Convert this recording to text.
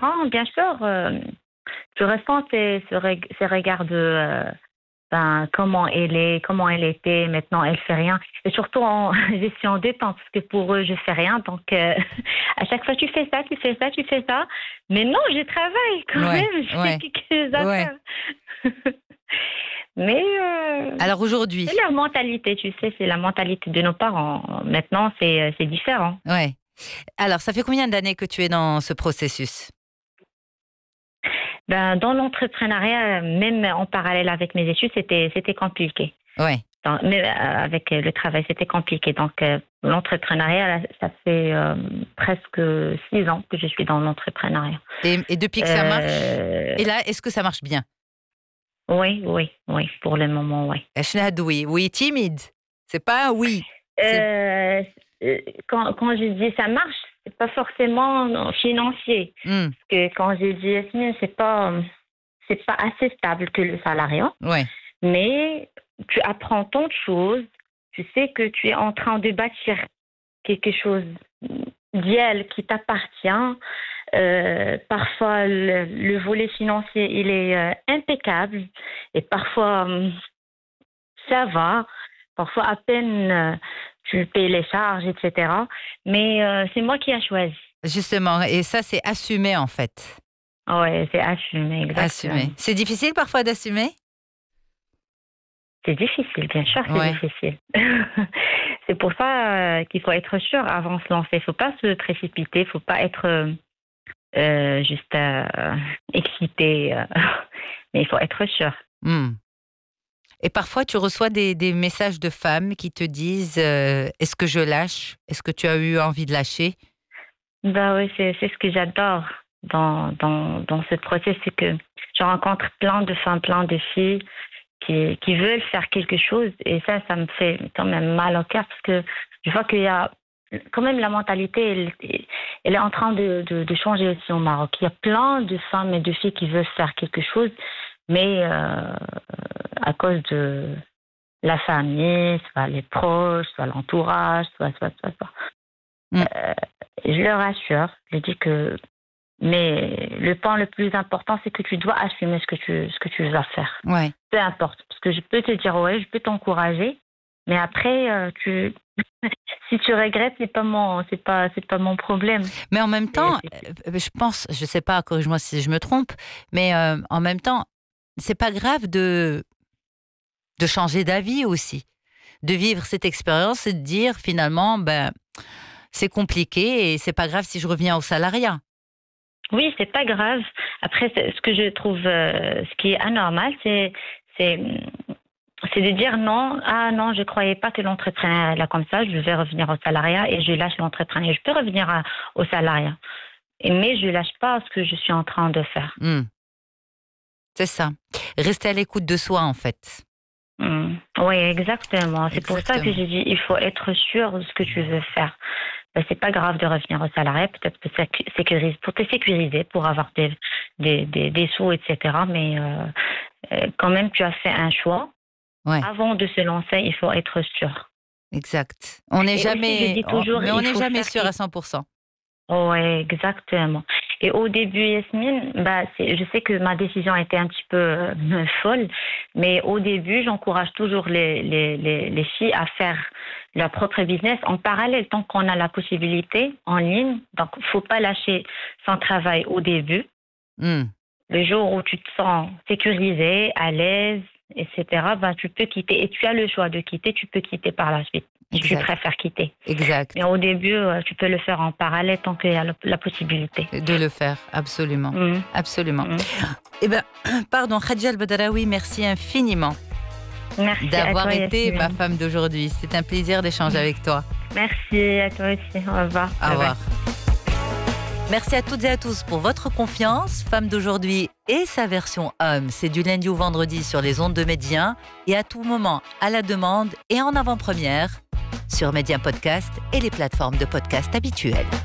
différent, bien sûr. Tu ressens ces regards de comment elle était, maintenant elle fait rien. Et surtout en gestion des temps, parce que pour eux, je fais rien. Donc, à chaque fois, tu fais ça. Mais non, je travaille quand même, j'ai quelque chose à faire. Mais alors aujourd'hui, c'est leur mentalité, tu sais, c'est la mentalité de nos parents. Maintenant, c'est différent. Ouais. Alors, ça fait combien d'années que tu es dans ce processus ? Dans l'entrepreneuriat, même en parallèle avec mes études, c'était compliqué. Ouais. Mais avec le travail, c'était compliqué. Donc, l'entrepreneuriat, ça fait presque 6 ans que je suis dans l'entrepreneuriat. Et depuis que ça marche, et là, est-ce que ça marche bien ? Oui, pour le moment, oui. Oui, timide. C'est pas un oui. Quand je dis ça marche, c'est pas forcément financier. Parce que quand je dis Yasmine, c'est pas assez stable que le salariat. Ouais. Mais tu apprends tant de choses. Tu sais que tu es en train de bâtir quelque chose d'idéal qui t'appartient. Parfois, le volet financier, il est impeccable. Et parfois, ça va. Parfois, à peine tu payes les charges, etc. Mais c'est moi qui ai choisi. Justement, et ça, c'est assumé en fait. Oui, c'est assumé, exactement. Assumé. C'est difficile parfois d'assumer ? C'est difficile, bien sûr, c'est difficile. C'est pour ça qu'il faut être sûr avant de se lancer. Il ne faut pas se précipiter, il ne faut pas être juste excité. Mais il faut être sûr. Et parfois, tu reçois des messages de femmes qui te disent est-ce que je lâche ? Est-ce que tu as eu envie de lâcher ? Oui, c'est ce que j'adore dans ce processus, c'est que je rencontre plein de femmes, plein de filles qui veulent faire quelque chose. Et ça me fait quand même mal au cœur, parce que je vois qu'il y a quand même la mentalité, elle est en train de changer aussi au Maroc. Il y a plein de femmes et de filles qui veulent faire quelque chose, mais à cause de la famille, soit les proches, soit l'entourage, soit. Je leur assure, je dis que mais le point le plus important, c'est que tu dois assumer ce que tu vas faire. Ouais. Peu importe, parce que je peux te dire je peux t'encourager, mais après si tu regrettes, c'est pas mon problème. Mais en même temps, je pense, je sais pas, corrige-moi si je me trompe, mais en même temps, c'est pas grave de changer d'avis aussi, de vivre cette expérience et de dire finalement, c'est compliqué et c'est pas grave si je reviens au salariat. Oui, c'est pas grave. Après, ce que je trouve, ce qui est anormal, c'est de dire non. Ah non, je croyais pas que l'entrepreneur est là comme ça. Je vais revenir au salariat et je lâche l'entrepreneur. Je peux revenir au salariat, mais je lâche pas ce que je suis en train de faire. C'est ça. Rester à l'écoute de soi, en fait. Oui, exactement. C'est pour ça que j'ai dit il faut être sûr de ce que tu veux faire. C'est pas grave de revenir au salariat, peut-être pour te sécuriser, pour avoir des sous, etc. Mais quand même, tu as fait un choix. Ouais. Avant de se lancer, il faut être sûr. Exact. On n'est jamais sûr à 100%. Oui, exactement. Et au début, Yasmine, je sais que ma décision était un petit peu folle, mais au début, j'encourage toujours les filles à faire leur propre business en parallèle, tant qu'on a la possibilité en ligne. Donc, il ne faut pas lâcher son travail au début. Le jour où tu te sens sécurisée, à l'aise, etc., tu peux quitter. Et tu as le choix de quitter, tu peux quitter par la suite. Si tu préfères quitter. Exact. Mais au début, tu peux le faire en parallèle tant qu'il y a la possibilité. De le faire, absolument. Absolument. Eh bien, pardon, Khadija El Badraoui, merci infiniment. Merci d'avoir à toi, été Yasmine. ma femme d'aujourd'hui. C'est un plaisir d'échanger avec toi. Merci à toi aussi. Au revoir. Au revoir. Merci à toutes et à tous pour votre confiance. Femme d'aujourd'hui et sa version homme, c'est du lundi au vendredi sur les ondes de Média et à tout moment, à la demande et en avant-première sur Média Podcast et les plateformes de podcast habituelles.